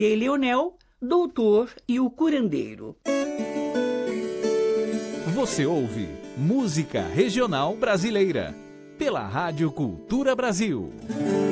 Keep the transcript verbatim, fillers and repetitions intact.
E Leonel, Doutor e o Curandeiro. Você ouve Música Regional Brasileira, pela Rádio Cultura Brasil.